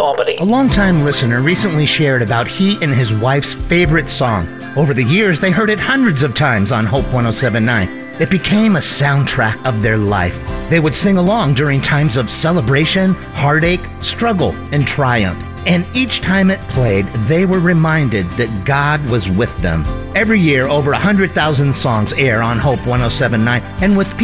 Albany. A longtime listener recently shared about he and his wife's favorite song. Over the years, they heard it hundreds of times on Hope 107.9. It became a soundtrack of their life. They would sing along during times of celebration, heartache, struggle, and triumph. And each time it played, they were reminded that God was with them. Every year, over 100,000 songs air on Hope 107.9, and with